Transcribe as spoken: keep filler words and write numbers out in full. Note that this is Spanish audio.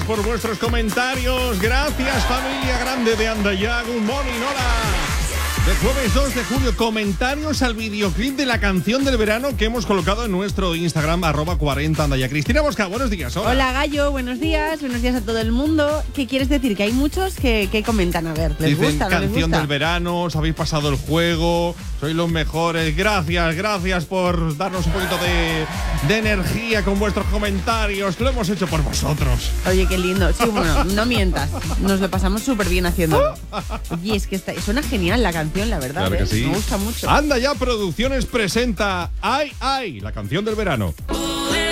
por vuestros comentarios. Gracias, familia grande de Andaya. Good morning, hola. De jueves dos de julio, comentarios al videoclip de la canción del verano que hemos colocado en nuestro Instagram, arroba cuarenta Andaya. Cristina Bosca, buenos días. Hola. Hola, Gallo, buenos días. Buenos días a todo el mundo. ¿Qué quieres decir? Que hay muchos que, que comentan. A ver, ¿les Dicen, gusta? ¿No les canción gusta? del verano, os habéis pasado el juego, sois los mejores. Gracias, gracias por darnos un poquito de, de energía con vuestros comentarios. Lo hemos hecho por vosotros. Oye, qué lindo. Sí, bueno, no mientas. Nos lo pasamos súper bien haciéndolo. Oye, es que está, suena genial la canción, la verdad. Claro que ¿eh? sí. Me gusta mucho. Andaya Producciones presenta Ay, ay, la canción del verano.